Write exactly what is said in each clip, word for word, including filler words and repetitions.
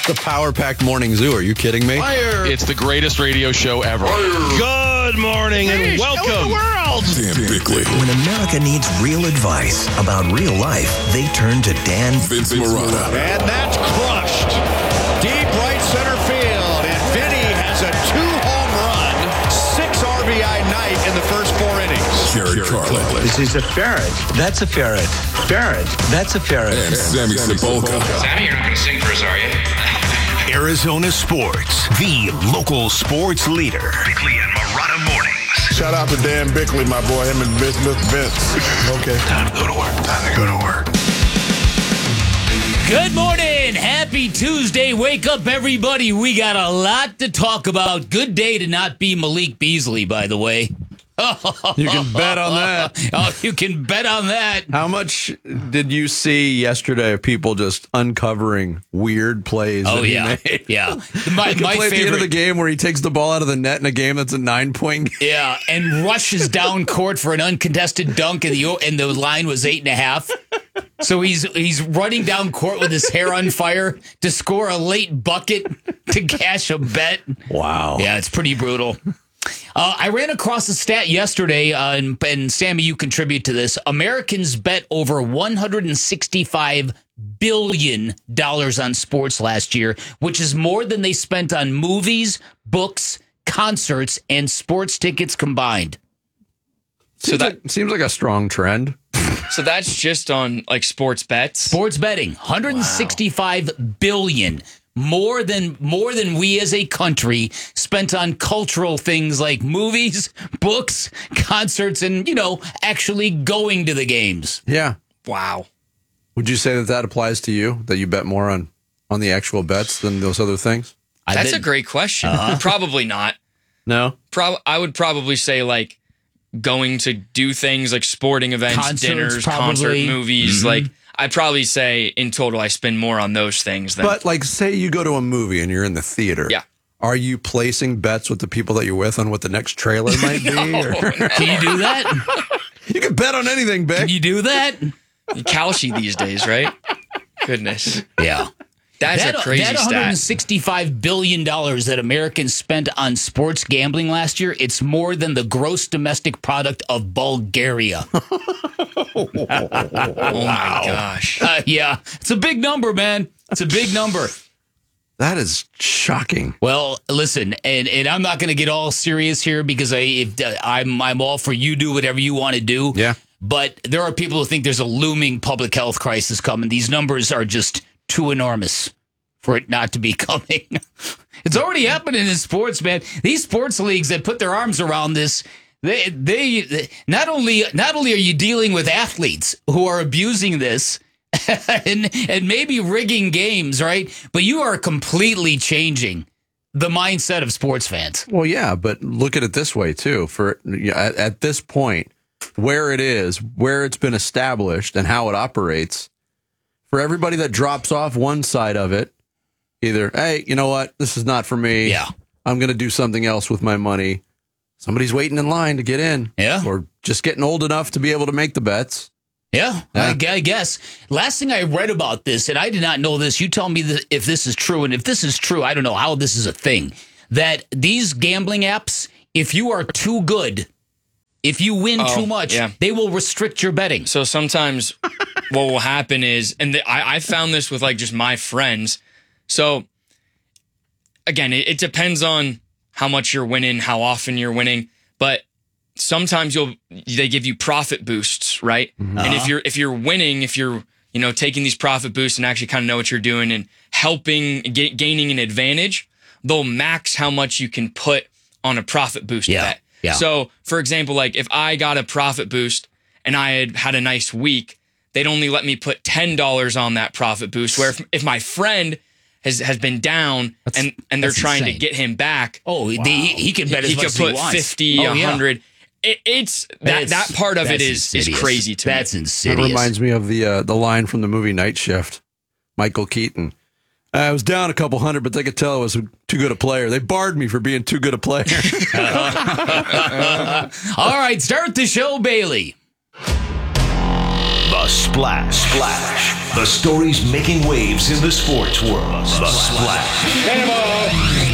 The power-packed morning zoo. Are you kidding me? Fire. It's the greatest radio show ever. Fire. Good morning and Hey, welcome. show the world. Dan Bickley. When America needs real advice about real life, they turn to Dan Vince Marotta. And that's crushed. Deep right center field. And Vinny has a two-home run, six R B I night in the first four innings. Jerry Carlin. This is a ferret. That's a ferret. Ferret. That's a ferret. And Sammy Sepulka. Sammy, you're not going to sing for us, are you? Arizona Sports, the local sports leader. Bickley and Marotta Mornings. Shout out to Dan Bickley, my boy, him and Vince. Vince. Okay. Time to go to work. Time to go to work. Good morning. Happy Tuesday. Wake up, everybody. We got a lot to talk about. Good day to not be Malik Beasley, by the way. You can bet on that. Oh, you can bet on that. How much did you see yesterday of people just uncovering weird plays? Oh, that he yeah. made? Yeah. My, Like a my play at the end favorite. of the game where he takes the ball out of the net in a game that's a nine-point game. Yeah, and rushes down court for an uncontested dunk, and the and the line was eight and a half. So he's he's running down court with his hair on fire to score a late bucket to cash a bet. Wow. Yeah, it's pretty brutal. Uh, I ran across a stat yesterday, uh, and, and Sammy, you contribute to this. Americans bet over one hundred sixty-five billion dollars on sports last year, which is more than they spent on movies, books, concerts, and sports tickets combined. So seems that like, seems like a strong trend. So that's just on like sports bets. Sports betting, one hundred sixty-five wow. billion. More than more than we as a country spent on cultural things like movies, books, concerts, and, you know, actually going to the games. Yeah. Wow. Would you say that that applies to you, that you bet more on, on the actual bets than those other things? That's bet, a great question. Uh-huh. Probably not. No? Pro- I would probably say, like, going to do things like sporting events, Concerts, dinners, probably. concert, movies, Mm-hmm. like... I'd probably say in total I spend more on those things than. But like, say you go to a movie and you're in the theater. Yeah. Are you placing bets with the people that you're with on what the next trailer might be? no, or? no. Can you do that? You can bet on anything, Bick. Can you do that? Kalshi these days, right? Goodness. Yeah. That's that, a crazy that stat. one hundred sixty-five billion dollars that Americans spent on sports gambling last year, it's more than the gross domestic product of Bulgaria. Oh, my gosh. Uh, yeah, it's a big number, man. It's a big number. That is shocking. Well, listen, and, and I'm not going to get all serious here because I, if, uh, I'm I'm all for you do whatever you want to do. Yeah. But there are people who think there's a looming public health crisis coming. These numbers are just too enormous for it not to be coming. It's already happening in sports, man. These sports leagues that put their arms around this, they they, they not only not only are you dealing with athletes who are abusing this and and maybe rigging games, right? But you are completely changing the mindset of sports fans. Well, yeah, but look at it this way too. For at, at this point, where it is, where it's been established, and how it operates. For everybody that drops off one side of it, either, hey, you know what, this is not for me. Yeah. I'm going to do something else with my money. Somebody's waiting in line to get in. Yeah. Or just getting old enough to be able to make the bets. Yeah, Yeah. I, I guess. Last thing I read about this, and I did not know this, you tell me that if this is true, and if this is true, I don't know how this is a thing, that these gambling apps, if you are too good, if you win Oh, too much, yeah. they will restrict your betting. So sometimes what will happen is, and the, I, I found this with like just my friends. So again, it, it depends on how much you're winning, how often you're winning, but sometimes you'll they give you profit boosts, right? Mm-hmm. And if you're if you're winning, if you're you know taking these profit boosts and actually kind of know what you're doing and helping ga- gaining an advantage, they'll max how much you can put on a profit boost Yeah. bet. Yeah. So, for example, like if I got a profit boost and I had had a nice week, they'd only let me put ten dollars on that profit boost. Where if, if my friend has has been down That's, and, and they're trying insane. to get him back, Oh, wow. the, he can bet as he much could as he put wants. fifty, Oh, a yeah. hundred. It, it's that It's- that part of it that's is is insidious. crazy to That's me. That insidious. reminds me of the uh, the line from the movie Night Shift. Michael Keaton. I was down a couple hundred, but they could tell I was too good a player. They barred me for being too good a player. All right, start the show, Bailey. The Splash. Splash. The stories making waves in the sports world. The Splash. Cannonball.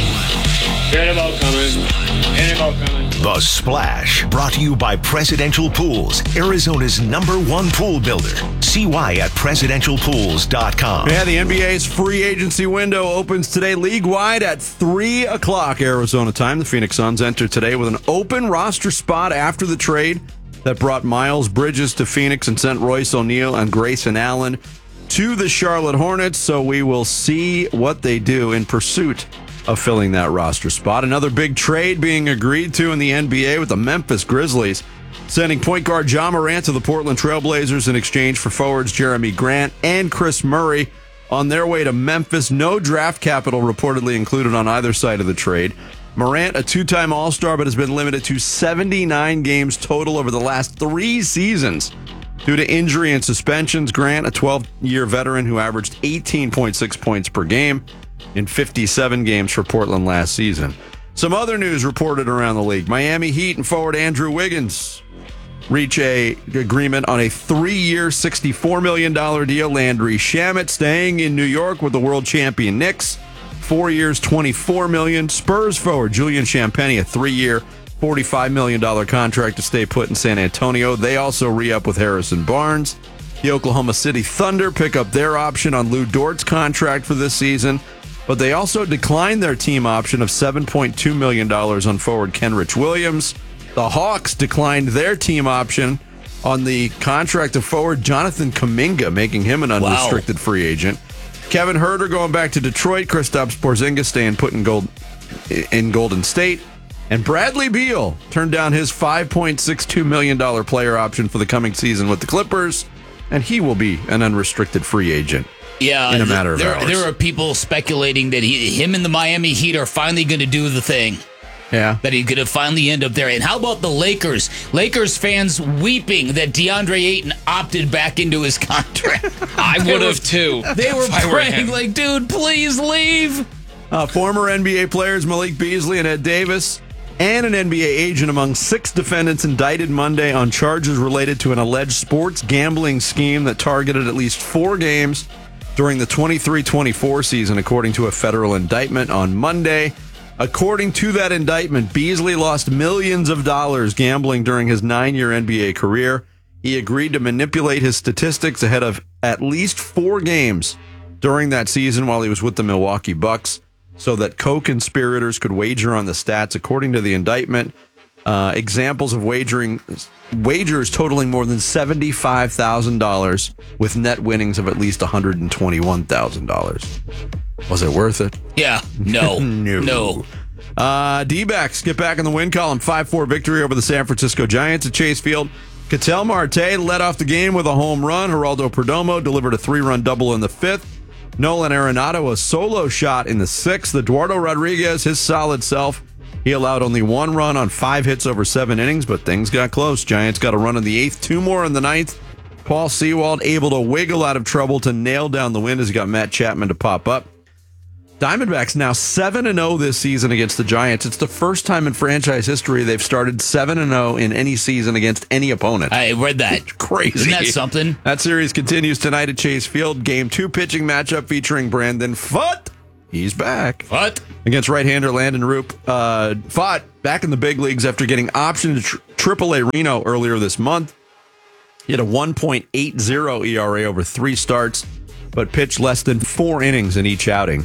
Cannonball coming. Cannonball coming. The Splash, brought to you by Presidential Pools, Arizona's number one pool builder. See why at presidential pools dot com. Yeah, the N B A's free agency window opens today league-wide at three o'clock Arizona time. The Phoenix Suns enter today with an open roster spot after the trade that brought Miles Bridges to Phoenix and sent Royce O'Neal and Grayson Allen to the Charlotte Hornets. So we will see what they do in pursuit of filling that roster spot. Another big trade being agreed to in the N B A with the Memphis Grizzlies sending point guard Ja Morant to the Portland Trailblazers in exchange for forwards Jeremy Grant and Chris Murray on their way to Memphis. No draft capital reportedly included on either side of the trade. Morant, a two-time All-Star, but has been limited to seventy-nine games total over the last three seasons due to injury and suspensions. Grant, a twelve-year veteran who averaged eighteen point six points per game in fifty-seven games for Portland last season. Some other news reported around the league. Miami Heat and forward Andrew Wiggins reach a agreement on a three-year, sixty-four million dollars deal. Landry Shamet staying in New York with the world champion Knicks. Four years, twenty-four million dollars. Spurs forward Julian Champagnie, a three-year, forty-five million dollars contract to stay put in San Antonio. They also re-up with Harrison Barnes. The Oklahoma City Thunder pick up their option on Lou Dort's contract for this season, but they also declined their team option of seven point two million dollars on forward Kenrich Williams. The Hawks declined their team option on the contract of forward Jonathan Kuminga, making him an unrestricted wow. free agent. Kevin Huerter going back to Detroit. Kristaps Porzingis staying put in, gold, in Golden State. And Bradley Beal turned down his five point six two million dollars player option for the coming season with the Clippers, and he will be an unrestricted free agent. Yeah, in a matter of there, hours. There are people speculating that he, him and the Miami Heat are finally going to do the thing. Yeah. That he's going to finally end up there. And how about the Lakers? Lakers fans weeping that DeAndre Ayton opted back into his contract. I would have too. They were praying like, dude, please leave. Uh, former N B A players Malik Beasley and Ed Davis and an N B A agent among six defendants indicted Monday on charges related to an alleged sports gambling scheme that targeted at least four games during the twenty-three twenty-four season, according to a federal indictment on Monday. According to that indictment, Beasley lost millions of dollars gambling during his nine-year N B A career. He agreed to manipulate his statistics ahead of at least four games during that season while he was with the Milwaukee Bucks so that co-conspirators could wager on the stats. According to the indictment, uh, examples of wagering wagers totaling more than seventy-five thousand dollars with net winnings of at least one hundred twenty-one thousand dollars. Was it worth it? Yeah. No. no. No. Uh, D-backs get back in the win column. five four victory over the San Francisco Giants at Chase Field. Ketel Marte led off the game with a home run. Geraldo Perdomo delivered a three-run double in the fifth. Nolan Arenado a solo shot in the sixth. Eduardo Rodriguez, his solid self. He allowed only one run on five hits over seven innings, but things got close. Giants got a run in the eighth, two more in the ninth. Paul Sewald able to wiggle out of trouble to nail down the win as he got Matt Chapman to pop up. Diamondbacks now seven and oh this season against the Giants. It's the first time in franchise history they've started seven and oh in any season against any opponent. I read that. It's crazy. Isn't that something? That series continues tonight at Chase Field. Game two pitching matchup featuring Brandon Pfaadt. He's back. Pfaadt. Against right-hander Landon Roop. Uh, Pfaadt back in the big leagues after getting optioned to tri- triple A Reno earlier this month. He had a one point eight oh E R A over three starts, but pitched less than four innings in each outing.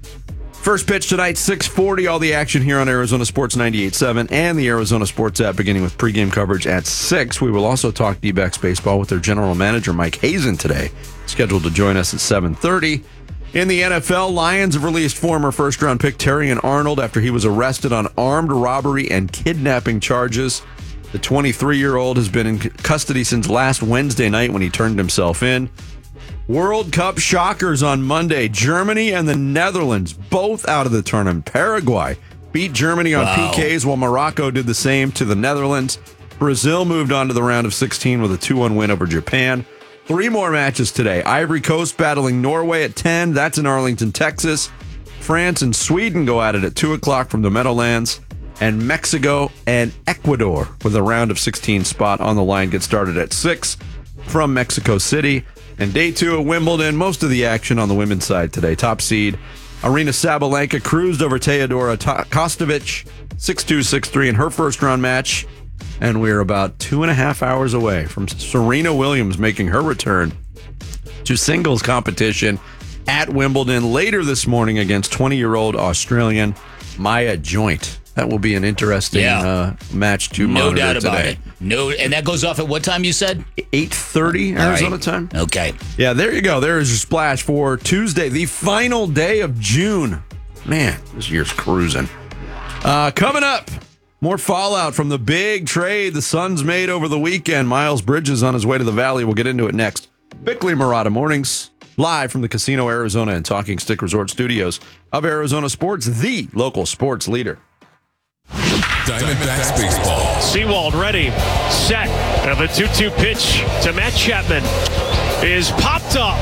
First pitch tonight, six forty. All the action here on Arizona Sports ninety-eight point seven and the Arizona Sports app, beginning with pregame coverage at six. We will also talk D-backs baseball with their general manager, Mike Hazen, today, scheduled to join us at seven thirty. In the N F L, Lions have released former first-round pick Terrion Arnold after he was arrested on armed robbery and kidnapping charges. The twenty-three-year-old has been in custody since last Wednesday night when he turned himself in. World Cup shockers on Monday. Germany and the Netherlands both out of the tournament. Paraguay beat Germany on wow. P Ks while Morocco did the same to the Netherlands. Brazil moved on to the round of sixteen with a two one win over Japan. Three more matches today. Ivory Coast battling Norway at ten. That's in Arlington, Texas. France and Sweden go at it at two o'clock from the Meadowlands. And Mexico and Ecuador with a round of sixteen spot on the line get started at six from Mexico City. And day two of Wimbledon, most of the action on the women's side today. Top seed Arina Sabalenka cruised over Teodora Kostovich, six two, six three in her first round match. And we're about two and a half hours away from Serena Williams making her return to singles competition at Wimbledon later this morning against twenty-year-old Australian Maya Joint. That will be an interesting Yeah. uh, match to No monitor doubt about today. it. No, and that goes off at what time you said? eight thirty Arizona right. time. Okay. Yeah, there you go. There is your splash for Tuesday, the final day of June. Man, this year's cruising. Uh, coming up, more fallout from the big trade the Suns made over the weekend. Miles Bridges on his way to the Valley. We'll get into it next. Bickley Murata Mornings, live from the Casino Arizona and Talking Stick Resort studios of Arizona Sports, the local sports leader. Diamondbacks baseball. Seawald ready, set, and the two two pitch to Matt Chapman is popped up.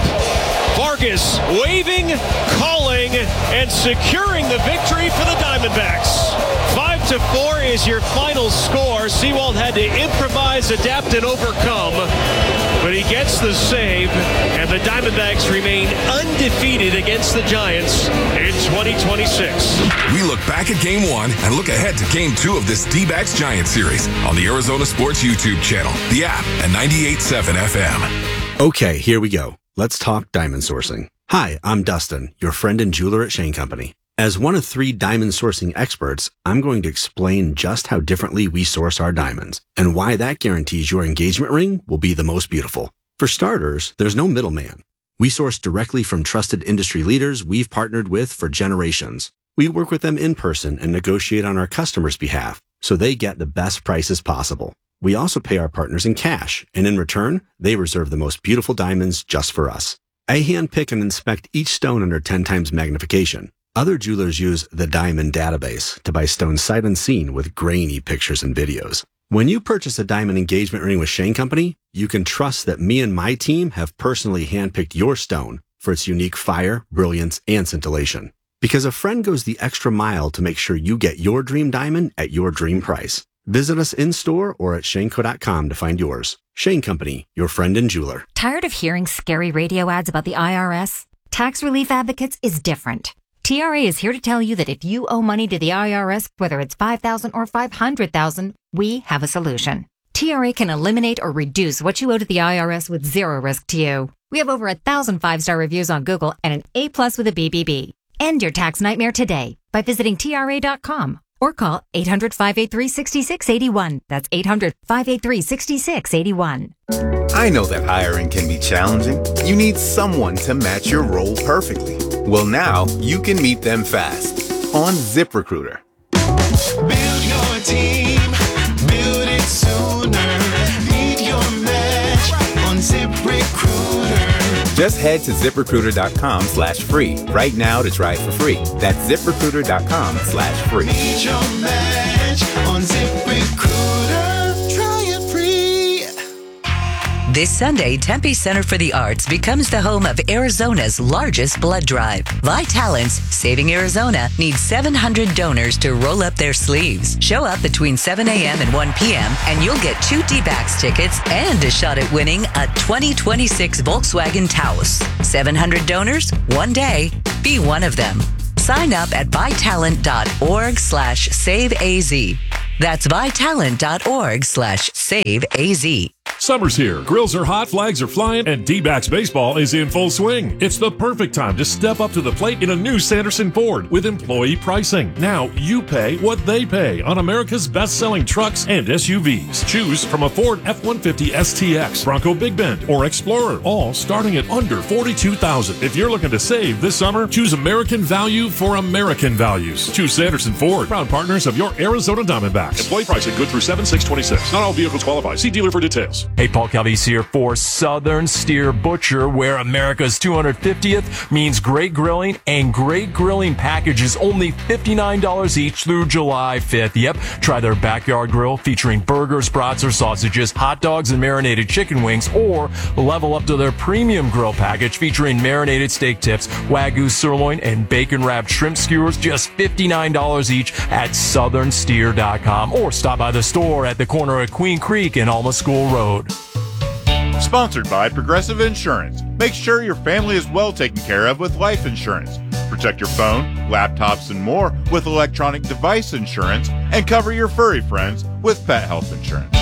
Vargas waving, calling, and securing the victory for the Diamondbacks. Five to four is your final score. Seawald had to improvise, adapt, and overcome, but he gets the save, and the Diamondbacks remain undefeated against the Giants in twenty twenty-six. We look back at game one and look ahead to game two of this D-backs Giants series on the Arizona Sports YouTube channel, the app, and ninety-eight point seven F M. Okay, here we go. Let's talk diamond sourcing. Hi, I'm Dustin, your friend and jeweler at Shane Company. As one of three diamond sourcing experts, I'm going to explain just how differently we source our diamonds and why that guarantees your engagement ring will be the most beautiful. For starters, there's no middleman. We source directly from trusted industry leaders we've partnered with for generations. We work with them in person and negotiate on our customers' behalf so they get the best prices possible. We also pay our partners in cash, and in return, they reserve the most beautiful diamonds just for us. I handpick and inspect each stone under ten times magnification. Other jewelers use the Diamond Database to buy stones sight unseen with grainy pictures and videos. When you purchase a diamond engagement ring with Shane Company, you can trust that me and my team have personally handpicked your stone for its unique fire, brilliance, and scintillation. Because a friend goes the extra mile to make sure you get your dream diamond at your dream price. Visit us in-store or at Shane Co dot com to find yours. Shane Company, your friend and jeweler. Tired of hearing scary radio ads about the I R S? Tax Relief Advocates is different. T R A is here to tell you that if you owe money to the I R S, whether it's five thousand dollars or five hundred thousand dollars, we have a solution. T R A can eliminate or reduce what you owe to the I R S with zero risk to you. We have over a thousand five-star reviews on Google and an A plus with a B B B. End your tax nightmare today by visiting T R A dot com. Or call eight hundred, five eight three, six six eight one. That's eight hundred, five eight three, six six eight one. I know that hiring can be challenging. You need someone to match your role perfectly. Well, now you can meet them fast on ZipRecruiter. Build your team, build it sooner. Meet your match on ZipRecruiter. Just head to ZipRecruiter.com slash free right now to try it for free. That's ZipRecruiter.com slash free. Meet your match on ZipRecruiter. Try it free. This Sunday, Tempe Center for the Arts becomes the home of Arizona's largest blood drive. Vitalence, Saving Arizona, needs seven hundred donors to roll up their sleeves. Show up between seven a.m. and one p.m. and you'll get two D-backs tickets and a shot at winning a twenty twenty-six Volkswagen Taos. seven hundred donors, one day. Be one of them. Sign up at Vitalent.org slash save AZ. That's Vitalent.org slash save AZ. Summer's here. Grills are hot, flags are flying, and D-backs baseball is in full swing. It's the perfect time to step up to the plate in a new Sanderson Ford with employee pricing. Now you pay what they pay on America's best-selling trucks and S U Vs. Choose from a Ford F one fifty S T X, Bronco Big Bend, or Explorer, all starting at under forty-two thousand dollars. If you're looking to save this summer, choose American value for American values. Choose Sanderson Ford, proud partners of your Arizona Diamondbacks. Employee pricing good through seven six twenty-six. Not all vehicles qualify. See dealer for details. Hey, Paul Calvese here for Southern Steer Butcher, where America's two hundred fiftieth means great grilling, and great grilling packages only fifty-nine dollars each through July fifth. Yep, try their backyard grill featuring burgers, brats, or sausages, hot dogs, and marinated chicken wings, or level up to their premium grill package featuring marinated steak tips, Wagyu sirloin, and bacon-wrapped shrimp skewers, just fifty-nine dollars each at southern steer dot com, or stop by the store at the corner of Queen Creek and Alma School Road. Sponsored by Progressive Insurance. Make sure your family is well taken care of with life insurance. Protect your phone, laptops, and more with electronic device insurance, and cover your furry friends with pet health insurance.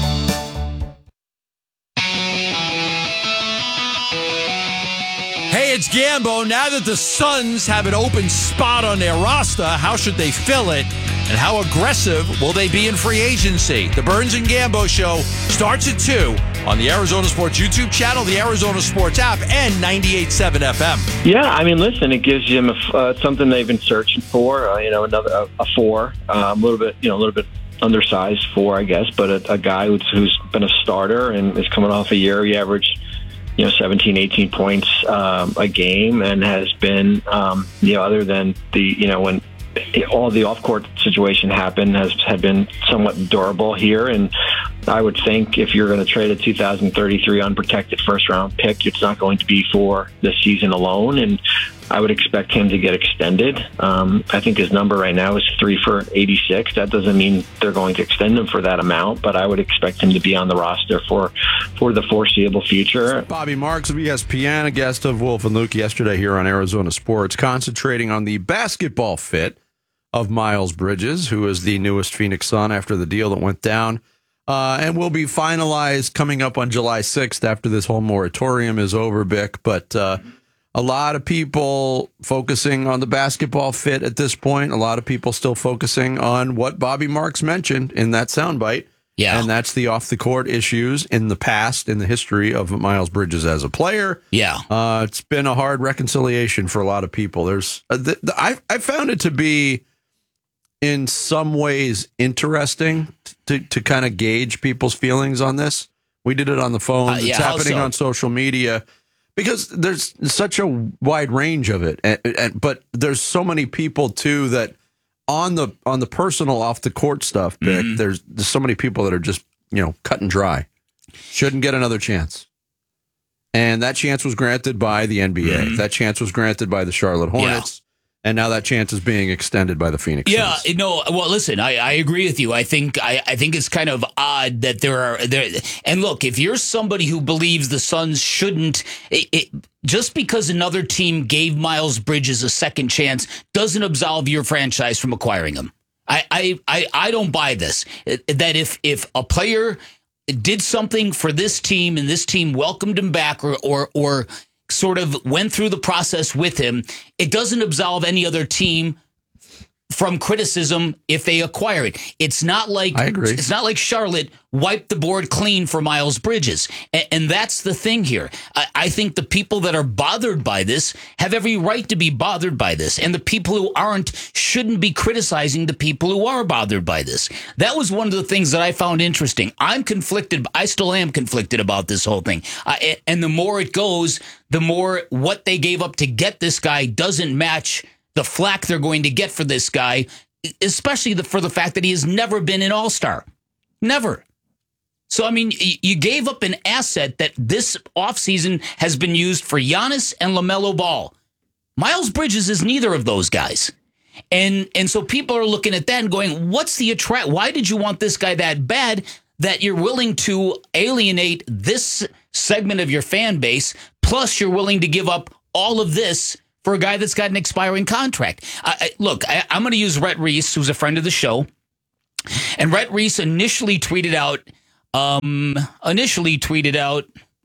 Hey, it's Gambo. Now that the Suns have an open spot on their roster, how should they fill it? And how aggressive will they be in free agency? The Burns and Gambo Show starts at two on the Arizona Sports YouTube channel, the Arizona Sports app, and ninety-eight point seven F M. Yeah, I mean, listen, it gives them a, uh, something they've been searching for. Uh, you know, another a, a four, uh, a little bit, you know, a little bit undersized four, I guess, but a, a guy who's, who's been a starter and is coming off a year he averaged, you know, seventeen, eighteen points um, a game, and has been, um, you know, other than the, you know, when all the off-court situation happened, has had been somewhat durable here. And I would think if you're going to trade a two thousand thirty-three unprotected first-round pick, it's not going to be for this season alone. And I would expect him to get extended. Um, I think his number right now is three for eighty-six. That doesn't mean they're going to extend him for that amount, but I would expect him to be on the roster for, for the foreseeable future. Bobby Marks of E S P N, a guest of Wolf and Luke yesterday here on Arizona Sports, concentrating on the basketball fit of Miles Bridges, who is the newest Phoenix Sun after the deal that went down, uh, and will be finalized coming up on July sixth after this whole moratorium is over, Bick. But uh, a lot of people focusing on the basketball fit at this point. A lot of people still focusing on what Bobby Marks mentioned in that soundbite. Yeah. And that's the off-the-court issues in the past, in the history of Miles Bridges as a player. Yeah. Uh, it's been a hard reconciliation for a lot of people. There's, uh, the, the, I, I found it to be, in some ways, interesting to, to kind of gauge people's feelings on this. We did it on the phone. Uh, yeah, it's happening so? on social media because there's such a wide range of it. And, and, but there's so many people, too, that on the on the personal off the court stuff, Vic, mm-hmm. there's, there's so many people that are just, you know, cut and dry. Shouldn't get another chance. And that chance was granted by the N B A. Mm-hmm. That chance was granted by the Charlotte Hornets. Yeah. And now that chance is being extended by the Phoenix Yeah, Suns. no. Well, listen, I, I agree with you. I think I, I think it's kind of odd that there are there. And look, if you're somebody who believes the Suns shouldn't, it, it, just because another team gave Miles Bridges a second chance doesn't absolve your franchise from acquiring him. I I I, I don't buy this. That if if a player did something for this team and this team welcomed him back, or or or. sort of went through the process with him, it doesn't absolve any other team from criticism if they acquire it. It's not like I agree. It's not like Charlotte wiped the board clean for Miles Bridges. And, and that's the thing here. I, I think the people that are bothered by this have every right to be bothered by this. And the people who aren't shouldn't be criticizing the people who are bothered by this. That was one of the things that I found interesting. I'm conflicted. I still am conflicted about this whole thing. Uh, and the more it goes, the more what they gave up to get this guy doesn't match the flack they're going to get for this guy, especially the, for the fact that he has never been an all-star. Never. So, I mean, you gave up an asset that this offseason has been used for Giannis and LaMelo Ball. Miles Bridges is neither of those guys. And and so people are looking at that and going, what's the attract? Why did you want this guy that bad that you're willing to alienate this segment of your fan base, plus you're willing to give up all of this for a guy that's got an expiring contract? Uh, look, I, I'm going to use Rhett Reese, who's a friend of the show. And Rhett Reese initially tweeted out, um, initially tweeted out,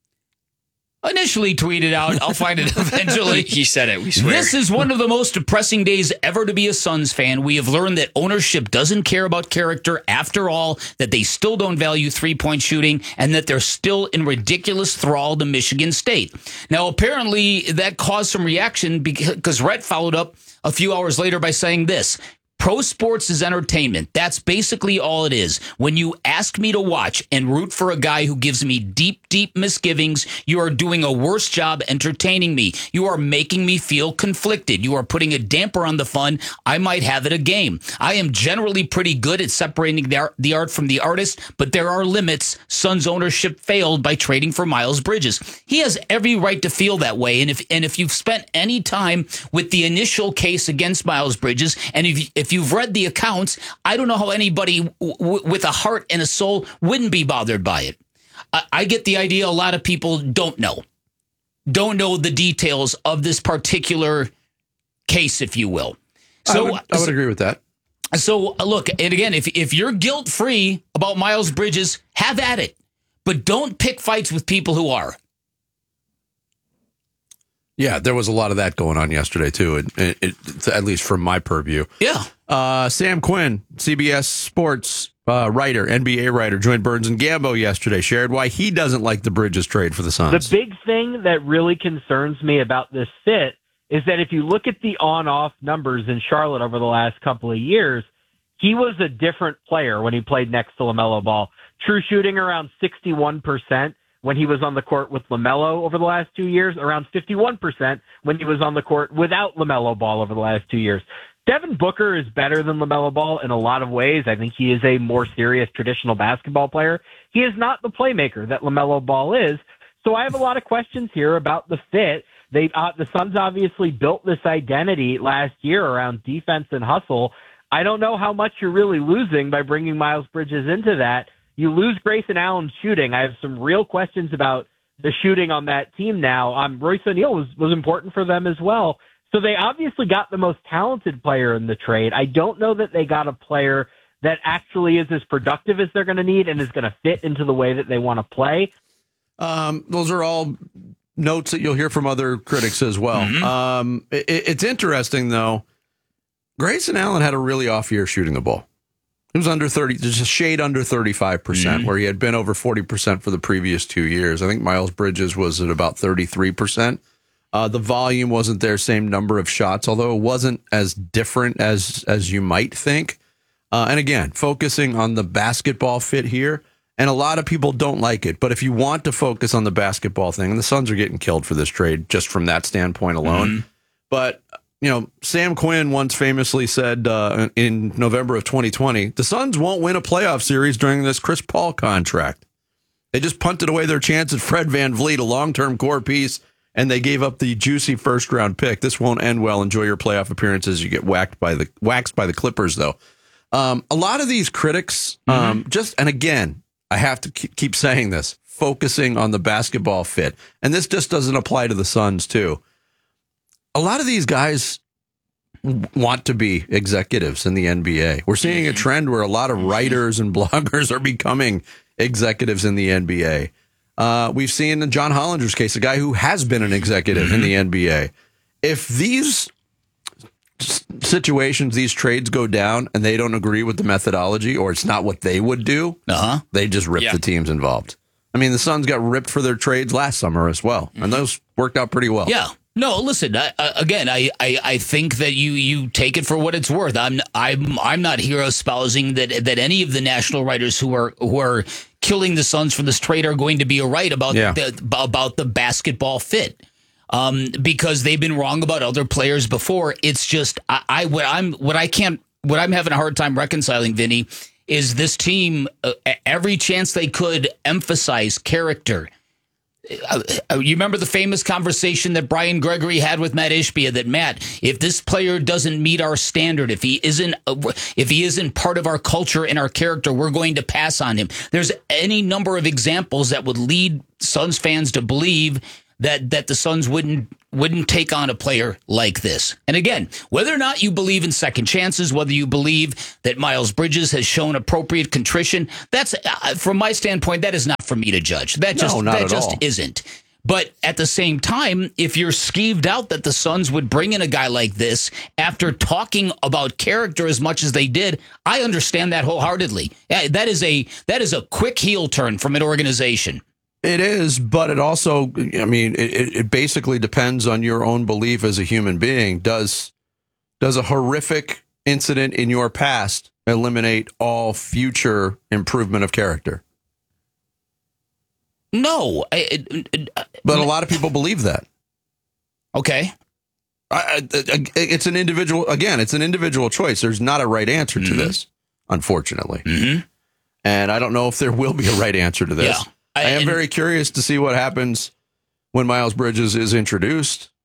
initially tweeted out, I'll find it eventually. He said it, we swear. This is one of the most depressing days ever to be a Suns fan. We have learned that ownership doesn't care about character after all, that they still don't value three-point shooting, and that they're still in ridiculous thrall to Michigan State. Now, apparently, that caused some reaction because Rhett followed up a few hours later by saying this: pro sports is entertainment. That's basically all it is. When you ask me to watch and root for a guy who gives me deep, deep misgivings, you are doing a worse job entertaining me. You are making me feel conflicted. You are putting a damper on the fun I might have at a game. I am generally pretty good at separating the art, the art from the artist, but there are limits. Suns ownership failed by trading for Miles Bridges. He has every right to feel that way. And if and if you've spent any time with the initial case against Miles Bridges, and if, if you've read the accounts, I don't know how anybody w- w- with a heart and a soul wouldn't be bothered by it. I, I get the idea a lot of people don't know. Don't know the details of this particular case, if you will. So I would, I would agree with that. So, look, and again, if if you're guilt-free about Miles Bridges, have at it. But don't pick fights with people who are. Yeah, there was a lot of that going on yesterday, too, it, it, it, at least from my purview. Yeah. Uh, Sam Quinn, C B S Sports uh, writer, N B A writer, joined Burns and Gambo yesterday, shared why he doesn't like the Bridges trade for the Suns. The big thing that really concerns me about this fit is that if you look at the on-off numbers in Charlotte over the last couple of years, he was a different player when he played next to LaMelo Ball. True shooting around sixty-one percent when he was on the court with LaMelo over the last two years, around fifty-one percent when he was on the court without LaMelo Ball over the last two years. Devin Booker is better than LaMelo Ball in a lot of ways. I think he is a more serious traditional basketball player. He is not the playmaker that LaMelo Ball is. So I have a lot of questions here about the fit. They, uh, the Suns obviously built this identity last year around defense and hustle. I don't know how much you're really losing by bringing Miles Bridges into that. You lose Grayson Allen's shooting. I have some real questions about the shooting on that team now. Um, Royce O'Neal was, was important for them as well. So they obviously got the most talented player in the trade. I don't know that they got a player that actually is as productive as they're going to need and is going to fit into the way that they want to play. Um, those are all notes that you'll hear from other critics as well. Mm-hmm. Um, it, it's interesting, though. Grayson Allen had a really off year shooting the ball. It was under thirty, just a shade under thirty-five percent, mm-hmm. where he had been over forty percent for the previous two years. I think Miles Bridges was at about thirty-three percent. Uh, the volume wasn't there, same number of shots, although it wasn't as different as as you might think. Uh, and again, focusing on the basketball fit here, and a lot of people don't like it. But if you want to focus on the basketball thing, and the Suns are getting killed for this trade just from that standpoint alone. Mm-hmm. But you know, Sam Quinn once famously said uh, in November of twenty twenty, the Suns won't win a playoff series during this Chris Paul contract. They just punted away their chance at Fred VanVleet, a long-term core piece, and they gave up the juicy first-round pick. This won't end well. Enjoy your playoff appearances. You get whacked by the waxed by the Clippers, though. Um, a lot of these critics, um, mm-hmm. just and again, I have to keep saying this, focusing on the basketball fit, and this just doesn't apply to the Suns too. A lot of these guys want to be executives in the N B A. We're seeing a trend where a lot of writers and bloggers are becoming executives in the N B A. Uh, we've seen in John Hollinger's case, a guy who has been an executive in the N B A. If these situations, these trades go down and they don't agree with the methodology or it's not what they would do, uh-huh. they just rip yeah. the teams involved. I mean, the Suns got ripped for their trades last summer as well, and those worked out pretty well. Yeah. No, listen. I, uh, again, I, I, I think that you, you take it for what it's worth. I'm I'm I'm not here espousing that that any of the national writers who are who are killing the Suns for this trade are going to be right about yeah. the about the basketball fit, um, because they've been wrong about other players before. It's just I, I what I'm what I can't what I'm having a hard time reconciling, Vinny, is this team uh, every chance they could emphasize character. Uh, you remember the famous conversation that Brian Gregory had with Matt Ishbia that, Matt, if this player doesn't meet our standard, if he isn't uh, if he isn't part of our culture and our character, we're going to pass on him. There's any number of examples that would lead Suns fans to believe that that the Suns wouldn't wouldn't take on a player like this. And again, whether or not you believe in second chances, whether you believe that Miles Bridges has shown appropriate contrition, that's uh, from my standpoint, that is not for me to judge. That just no, not that at just all. isn't. But at the same time, if you're skeeved out that the Suns would bring in a guy like this after talking about character as much as they did, I understand that wholeheartedly. That is a that is a quick heel turn from an organization. It is, but it also, I mean, it, it basically depends on your own belief as a human being. Does does a horrific incident in your past eliminate all future improvement of character? No. I, I, I, but a lot of people believe that. Okay. I, I, it's an individual, again, it's an individual choice. There's not a right answer to mm-hmm. this, unfortunately. Mm-hmm. And I don't know if there will be a right answer to this. Yeah. I am very curious to see what happens when Miles Bridges is introduced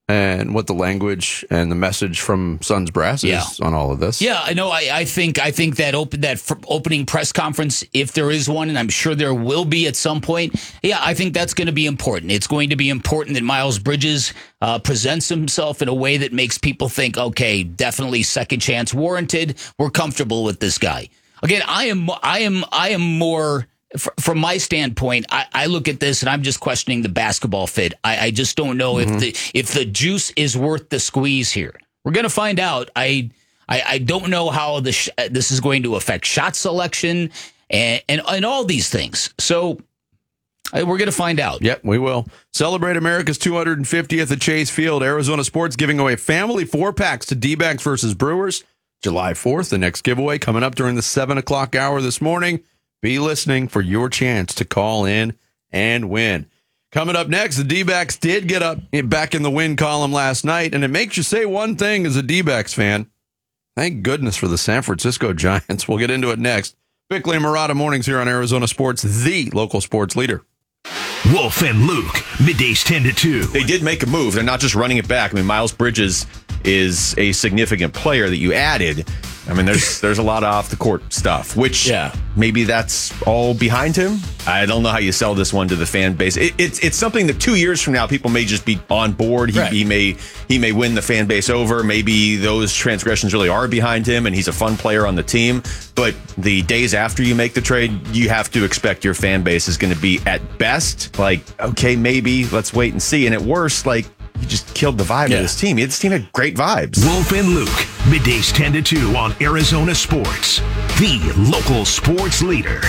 and what the language and the message from Suns brass is Yeah. on all of this. Yeah, I know. I, I think I think that open that f- opening press conference, if there is one, and I'm sure there will be at some point. Yeah, I think that's going to be important. It's going to be important that Miles Bridges uh, presents himself in a way that makes people think, okay, definitely second chance warranted. We're comfortable with this guy. Again, I am I am I am more. From my standpoint, I, I look at this and I'm just questioning the basketball fit. I, I just don't know Mm-hmm. if the if the juice is worth the squeeze here. We're going to find out. I, I I don't know how the sh- this is going to affect shot selection and and, and all these things. So I, we're going to find out. Yep, we will. Celebrate America's two hundred fiftieth at Chase Field. Arizona Sports giving away family four packs to D-backs versus Brewers. July fourth, the next giveaway coming up during the seven o'clock hour this morning. Be listening for your chance to call in and win. Coming up next, the D-backs did get up back in the win column last night, and it makes you say one thing as a D-backs fan. Thank goodness for the San Francisco Giants. We'll get into it next. Bickley and Murata mornings here on Arizona Sports, the local sports leader. Wolf and Luke, middays ten to two. They did make a move. They're not just running it back. I mean, Miles Bridges is a significant player that you added. I mean, there's there's a lot of off the court stuff, which yeah. maybe that's all behind him. I don't know how you sell this one to the fan base. It, it's it's something that two years from now people may just be on board. He, Right. he may he may win the fan base over. Maybe those transgressions really are behind him, and he's a fun player on the team. But the days after you make the trade, you have to expect your fan base is going to be at best like, okay, maybe let's wait and see, and at worst, like, you just killed the vibe Yeah. of this team. This team had great vibes. Wolf and Luke, middays ten to two on Arizona Sports, the local sports leader.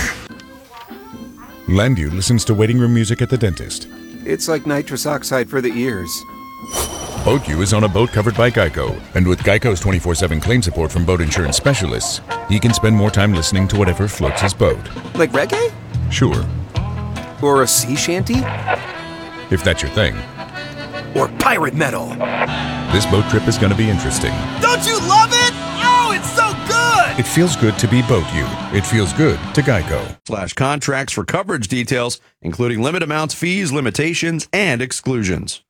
Landu listens to waiting room music at the dentist. It's like nitrous oxide for the ears. BoatU is on a boat covered by Geico, and with Geico's twenty-four seven claim support from boat insurance specialists, he can spend more time listening to whatever floats his boat. Like reggae? Sure, Or a sea shanty? if that's your thing. Or pirate metal? This boat trip is going to be interesting. Don't you love it? Oh, it's so good! It feels good to be BoatU. It feels good to Geico. Slash contracts for coverage details, including limit amounts, fees, limitations, and exclusions.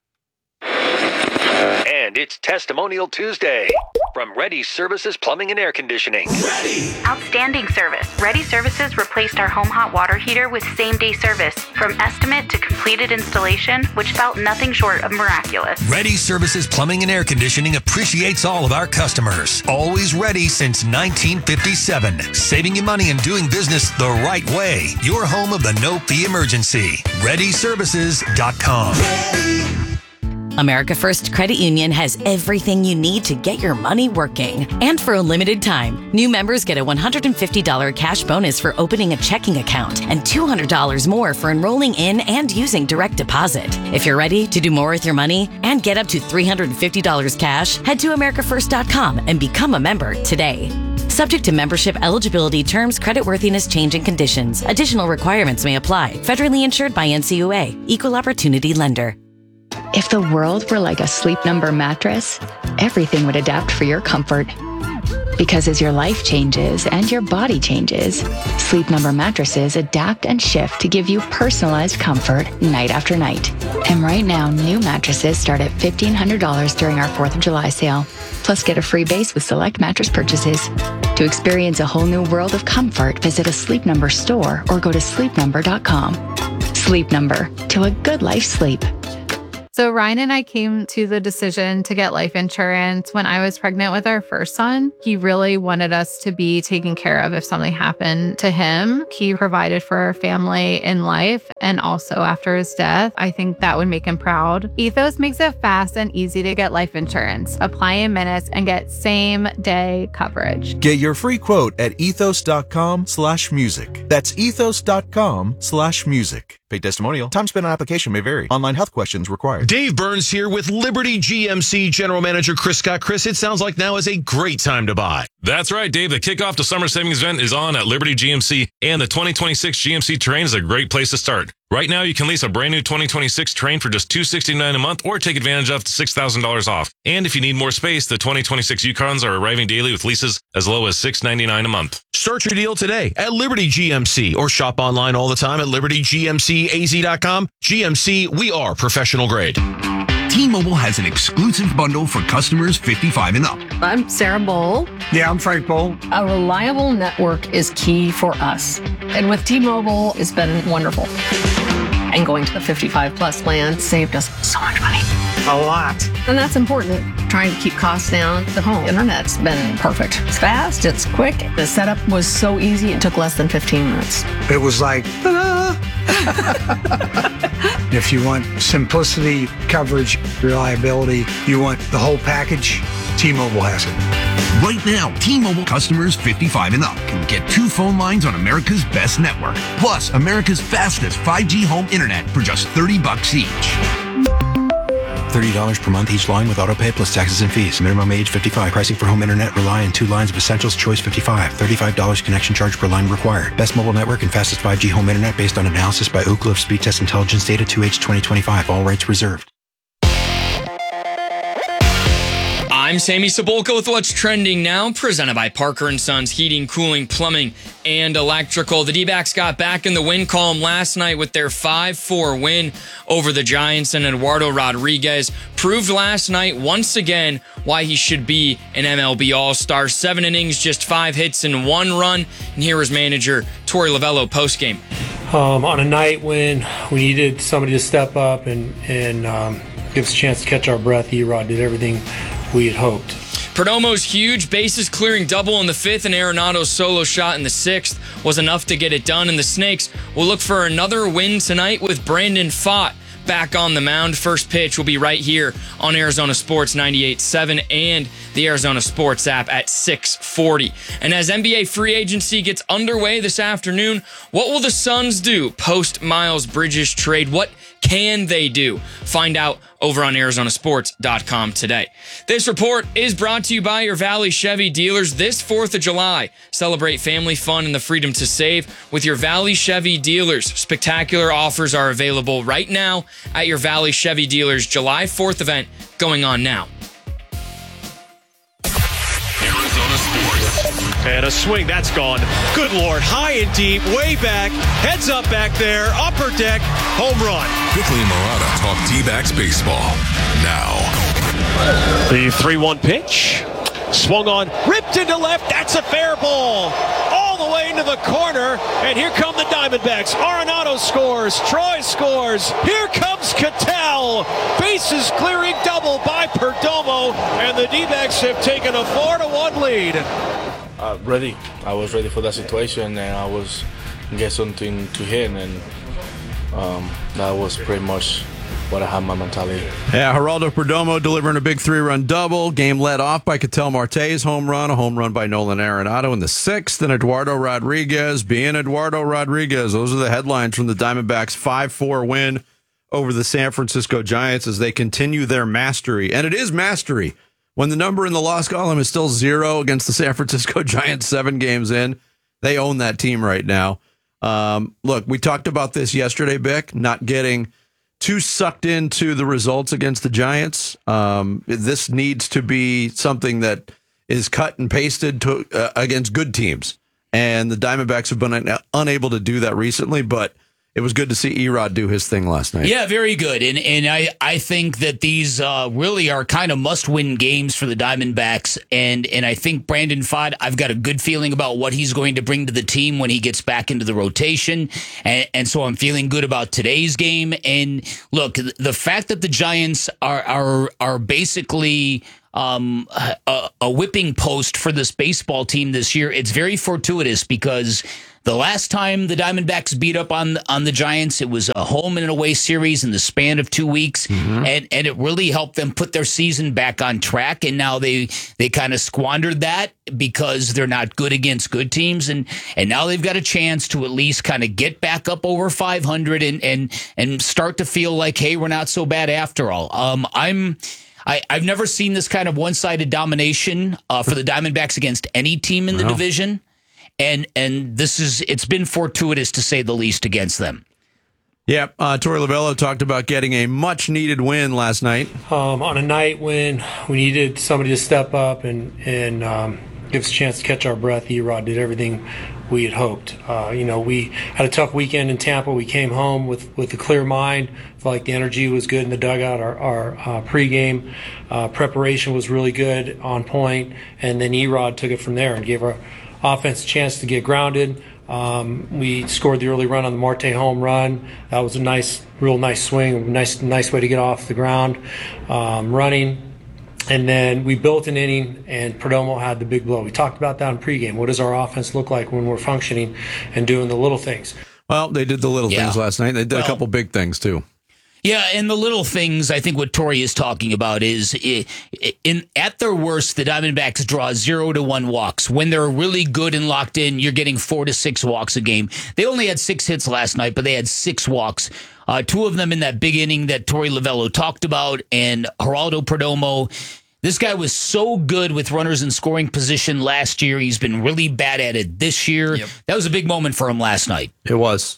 And it's Testimonial Tuesday from Ready Services Plumbing and Air Conditioning. Outstanding service. Ready Services replaced our home hot water heater with same-day service. From estimate to completed installation, which felt nothing short of miraculous. Ready Services Plumbing and Air Conditioning appreciates all of our customers. Always ready since nineteen fifty-seven. Saving you money and doing business the right way. Your home of the no-fee emergency. ready services dot com. America First Credit Union has everything you need to get your money working. And for a limited time, new members get a one hundred fifty dollars cash bonus for opening a checking account and two hundred dollars more for enrolling in and using direct deposit. If you're ready to do more with your money and get up to three hundred fifty dollars cash, head to america first dot com and become a member today. Subject to membership eligibility terms, creditworthiness, change and conditions. Additional requirements may apply. Federally insured by N C U A. Equal Opportunity Lender. If the world were like a Sleep Number mattress, everything would adapt for your comfort. Because as your life changes and your body changes, Sleep Number mattresses adapt and shift to give you personalized comfort night after night. And right now, new mattresses start at fifteen hundred dollars during our fourth of July sale. Plus, get a free base with select mattress purchases. To experience a whole new world of comfort, visit a Sleep Number store or go to sleep number dot com. Sleep Number, to a good life sleep. So Ryan and I came to the decision to get life insurance when I was pregnant with our first son. He really wanted us to be taken care of if something happened to him. He provided for our family in life and also after his death. I think that would make him proud. Ethos makes it fast and easy to get life insurance. Apply in minutes and get same day coverage. Get your free quote at ethos.com slash music. That's ethos.com slash music. Paid testimonial. Time spent on application may vary. Online health questions required. Dave Burns here with Liberty G M C General Manager Chris Scott. Chris, it sounds like now is a great time to buy. That's right, Dave. The kickoff to summer savings event is on at Liberty G M C, and the twenty twenty-six G M C Terrain is a great place to start. Right now, you can lease a brand new twenty twenty-six Terrain for just two hundred sixty-nine dollars a month or take advantage of up to six thousand dollars off. And if you need more space, the twenty twenty-six Yukons are arriving daily with leases as low as six hundred ninety-nine dollars a month. Start your deal today at Liberty G M C or shop online all the time at liberty g m c a z dot com. G M C, we are professional grade. T-Mobile has an exclusive bundle for customers fifty-five and up. I'm Sarah Bowl. Yeah, I'm Frank Bowl. A reliable network is key for us. And with T-Mobile, it's been wonderful. And going to the fifty-five plus plan saved us so much money. A lot. And that's important. Trying to keep costs down. The home internet's been perfect. It's fast, it's quick. The setup was so easy, it took less than fifteen minutes. It was like, ta-da! If you want simplicity, coverage, reliability, you want the whole package, T-Mobile has it. Right now, T-Mobile customers fifty-five and up can get two phone lines on America's best network, plus America's fastest five G home internet for just thirty bucks each. thirty dollars per month each line with autopay plus taxes and fees. Minimum age fifty-five. Pricing for home internet rely on two lines of Essentials Choice fifty-five. thirty-five dollars connection charge per line required. Best mobile network and fastest five G home internet based on analysis by Oak Cliff Speed Test Intelligence Data two H twenty twenty-five. All rights reserved. I'm Sammy Cebulka with What's Trending Now, presented by Parker and Sons Heating, Cooling, Plumbing, and Electrical. The D-backs got back in the win column last night with their five four win over the Giants, and Eduardo Rodriguez proved last night once again why he should be an M L B All-Star. Seven innings, just five hits, and one run. And here is manager Torey Lovullo postgame. Um, on a night when we needed somebody to step up and, and um, give us a chance to catch our breath, E-Rod did everything we had hoped. Perdomo's huge bases clearing double in the fifth and Arenado's solo shot in the sixth was enough to get it done, and the Snakes will look for another win tonight with Brandon Pfaadt back on the mound. First pitch will be right here on Arizona Sports ninety-eight point seven and the Arizona Sports app at six forty. And as N B A free agency gets underway this afternoon, what will the Suns do post Miles Bridges trade? What can they do? Find out over on Arizona Sports dot com today. This report is brought to you by your Valley Chevy dealers. This fourth of July, celebrate family fun and the freedom to save with your Valley Chevy dealers. Spectacular offers are available right now at your Valley Chevy dealers. July fourth event going on now. Arizona Sports. And a swing, that's gone. Good Lord, high and deep, way back, heads up back there, upper deck, home run. Bickley and Murata talk D-backs baseball now. The three one pitch, swung on, ripped into left, that's a fair ball. All the way into the corner, and here come the Diamondbacks. Arenado scores, Troy scores, here comes Cattell. Bases clearing double by Perdomo, and the D-backs have taken a four to one lead. Uh, ready. I was ready for that situation, and I was get something to hit, and um, that was pretty much what I had my mentality. Yeah, Geraldo Perdomo delivering a big three-run double. Game led off by Ketel Marte's home run, a home run by Nolan Arenado in the sixth, and Eduardo Rodriguez being Eduardo Rodriguez. Those are the headlines from the Diamondbacks' five four win over the San Francisco Giants as they continue their mastery. And it is mastery. When the number in the loss column is still zero against the San Francisco Giants seven games in, they own that team right now. Um, look, we talked about this yesterday, Bick, not getting too sucked into the results against the Giants. Um, this needs to be something that is cut and pasted to, uh, against good teams. And the Diamondbacks have been un- unable to do that recently, but it was good to see E-Rod do his thing last night. Yeah, very good. And and I, I think that these uh, really are kind of must-win games for the Diamondbacks. And and I think Brandon Pfaadt, I've got a good feeling about what he's going to bring to the team when he gets back into the rotation. And, and so I'm feeling good about today's game. And look, the fact that the Giants are are are basically um, a, a whipping post for this baseball team this year, it's very fortuitous because the last time the Diamondbacks beat up on on the Giants, it was a home and away series in the span of two weeks, mm-hmm. and and it really helped them put their season back on track. And now they they kind of squandered that because they're not good against good teams, and and now they've got a chance to at least kind of get back up over five hundred and and and start to feel like, hey, we're not so bad after all. Um, I'm. I, I've never seen this kind of one-sided domination uh, for the Diamondbacks against any team in the no. division. And and this is it's been fortuitous to say the least against them. Yep. Uh, Torey Lovullo talked about getting a much needed win last night. Um, on a night when we needed somebody to step up and and um, give us a chance to catch our breath. E-Rod did everything we had hoped. Uh, you know, we had a tough weekend in Tampa. We came home with, with a clear mind. Felt like the energy was good in the dugout. Our, our uh, pregame uh, preparation was really good, on point. And then E-Rod took it from there and gave our offense a chance to get grounded. Um, we scored the early run on the Marte home run. That was a nice, real nice swing, nice, nice way to get off the ground, um, running. And then we built an inning, and Perdomo had the big blow. We talked about that in pregame. What does our offense look like when we're functioning and doing the little things? Well, they did the little Yeah. things last night. They did Well, a couple big things, too. Yeah, and the little things, I think what Torrey is talking about is i- in at their worst, the Diamondbacks draw zero to one walks. When they're really good and locked in, you're getting four to six walks a game. They only had six hits last night, but they had six walks. Uh, two of them in that big inning that Torrey Lovello talked about, and Geraldo Perdomo. This guy was so good with runners in scoring position last year. He's been really bad at it this year. Yep. That was a big moment for him last night. It was.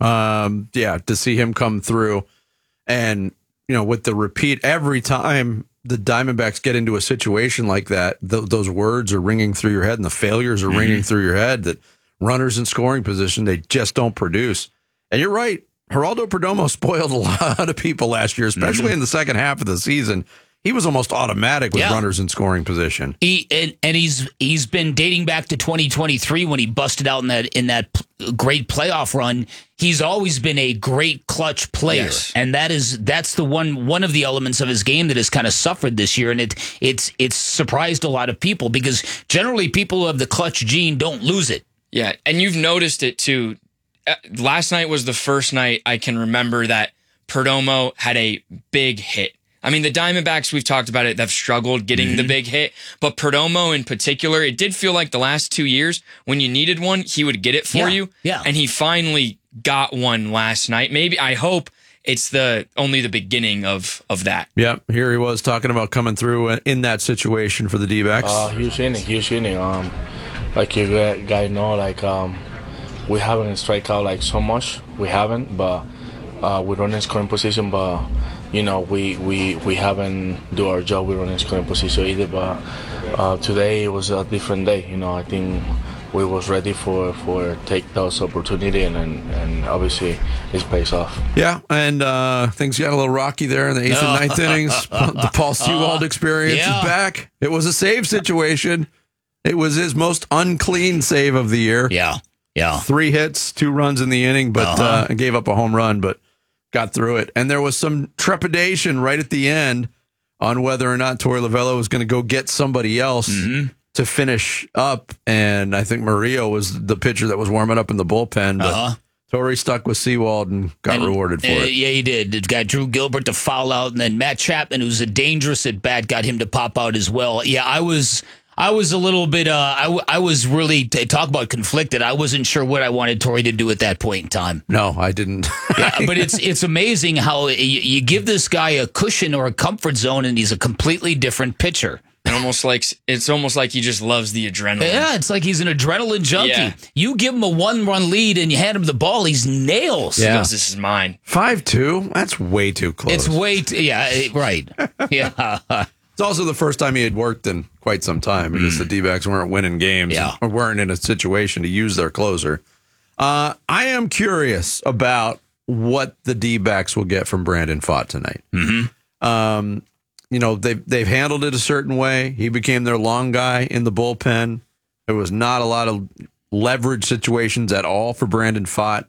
Um, yeah, to see him come through. And, you know, with the repeat, every time the Diamondbacks get into a situation like that, th- those words are ringing through your head and the failures are mm-hmm. ringing through your head, that runners in scoring position, they just don't produce. And you're right. Geraldo Perdomo spoiled a lot of people last year, especially mm-hmm. in the second half of the season. He was almost automatic with yeah. runners in scoring position. He and, and he's he's been dating back to twenty twenty-three when he busted out in that in that p- great playoff run. He's always been a great clutch player, Yes. and that is that's the one one of the elements of his game that has kind of suffered this year, and it it's it's surprised a lot of people because generally people who have the clutch gene don't lose it. Yeah, and you've noticed it too. Uh, Last night was the first night I can remember that Perdomo had a big hit. I mean, the Diamondbacks, we've talked about it, they've struggled getting mm-hmm. the big hit. But Perdomo in particular, it did feel like the last two years, when you needed one, he would get it for Yeah, you. yeah. And he finally got one last night. Maybe, I hope it's the only the beginning of, of that. Yeah, here he was talking about coming through in that situation for the D-backs. Uh, huge inning, huge inning. Um, like you guys know, like um, we haven't strike out like so much. We haven't, but uh, we run in scoring position, but you know, we, we, we haven't do our job. We run in scoring position either, but uh, today it was a different day. You know, I think we was ready for, for take those opportunity, and, and, and obviously it pays off. Yeah, and uh, things got a little rocky there in the eighth and ninth innings. The Paul Sewald experience yeah. is back. It was a save situation. It was his most unclean save of the year. Yeah, yeah. Three hits, two runs in the inning, but Uh-huh. uh, gave up a home run, but got through it. And there was some trepidation right at the end on whether or not Torrey Lovello was going to go get somebody else Mm-hmm. to finish up. And I think Murillo was the pitcher that was warming up in the bullpen. But Uh-huh. Torrey stuck with Sewald and got And, rewarded for uh, it. Yeah, he did. It got Drew Gilbert to foul out, and then Matt Chapman, who's a dangerous at bat, got him to pop out as well. Yeah, I was. I was a little bit, uh, I, w- I was really, to talk about conflicted. I wasn't sure what I wanted Torrey to do at that point in time. No, I didn't. Yeah, but it's it's amazing how you, you give this guy a cushion or a comfort zone, and he's a completely different pitcher. And almost like it's almost like he just loves the adrenaline. Yeah, it's like he's an adrenaline junkie. Yeah. You give him a one-run lead, and you hand him the ball, he's nails. Yeah. He goes, this is mine. five two? That's way too close. It's way, t- yeah, eh, right. Yeah. It's also the first time he had worked in quite some time because the D-backs weren't winning games Yeah. or weren't in a situation to use their closer. Uh, I am curious about what the D-backs will get from Brandon Pfaadt tonight. Mm-hmm. Um, you know, they've, they've handled it a certain way. He became their long guy in the bullpen. There was not a lot of leverage situations at all for Brandon Pfaadt.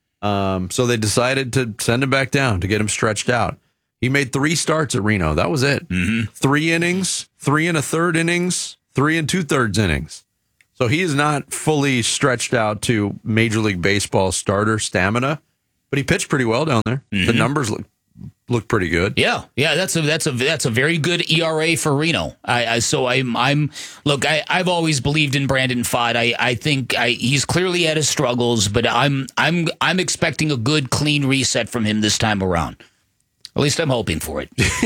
Um, so they decided to send him back down to get him stretched out. He made three starts at Reno. That was it. Mm-hmm. Three innings, three and a third innings, three and two thirds innings. So he is not fully stretched out to Major League Baseball starter stamina, but he pitched pretty well down there. Mm-hmm. The numbers look look pretty good. Yeah, yeah, that's a that's a that's a very good E R A for Reno. I, I so I'm I'm look, I I've always believed in Brandon Pfaadt. I I think I, he's clearly had his struggles, but I'm I'm I'm expecting a good clean reset from him this time around. At least I'm hoping for it.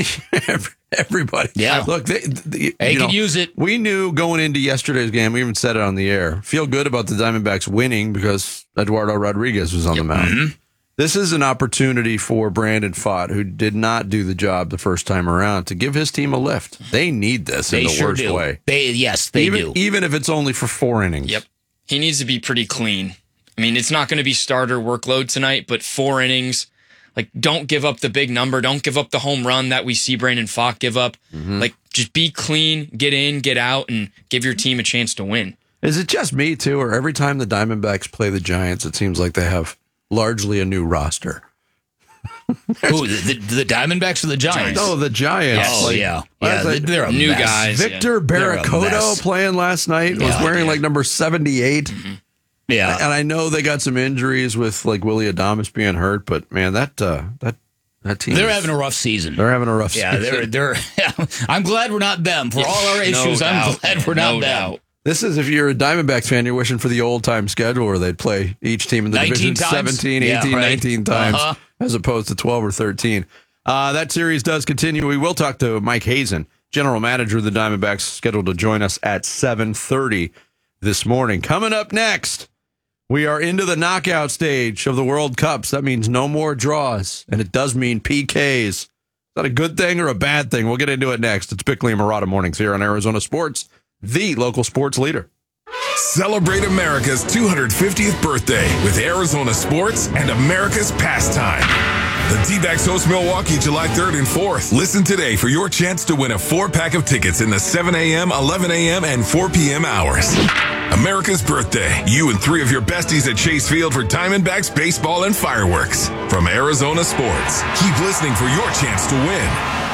Everybody. Yeah. Look, they, they, They you could know, use it. We knew going into yesterday's game, we even said it on the air, feel good about the Diamondbacks winning because Eduardo Rodriguez was on the mound. Mm-hmm. This is an opportunity for Brandon Pfaadt, who did not do the job the first time around, to give his team a lift. They need this They in the sure worst do. way. They yes, they even, do. Even if it's only for four innings. Yep. He needs to be pretty clean. I mean, it's not going to be starter workload tonight, but four innings. Like, don't give up the big number. Don't give up the home run that we see Brandon Pfaadt give up. Mm-hmm. Like, just be clean, get in, get out, and give your team a chance to win. Is it just me, too, or every time the Diamondbacks play the Giants, it seems like they have largely a new roster? Who, the, the, the Diamondbacks or the Giants? No, the Giants. Yes, Like, yeah. last Yeah, night- they're a New mess. guys. Victor They're a Barracoto mess. playing last night was Yeah, wearing yeah. like number seventy-eight. Yeah. And I know they got some injuries with like Willie Adames being hurt, but man, that uh, that that team They're is- having a rough season. They're having a rough Yeah, season. they're they're. I'm glad we're not them. For all our No issues, I'm doubt. glad we're not No them. doubt. This is if you're a Diamondbacks fan, you're wishing for the old time schedule where they'd play each team in the nineteen division times? seventeen, Yeah, eighteen, right. nineteen times Uh-huh. as opposed to twelve or thirteen. Uh, that series does continue. We will talk to Mike Hazen, general manager of the Diamondbacks, scheduled to join us at seven thirty this morning. Coming up next, we are into the knockout stage of the World Cups. That means no more draws, and it does mean P Ks. Is that a good thing or a bad thing? We'll get into it next. It's Bickley and Murata Mornings here on Arizona Sports, the local sports leader. Celebrate America's two hundred fiftieth birthday with Arizona Sports and America's Pastime. The D-backs host Milwaukee July third and fourth. Listen today for your chance to win a four-pack of tickets in the seven a.m., eleven a.m., and four p.m. hours. America's birthday. You and three of your besties at Chase Field for Diamondbacks baseball and fireworks. From Arizona Sports. Keep listening for your chance to win.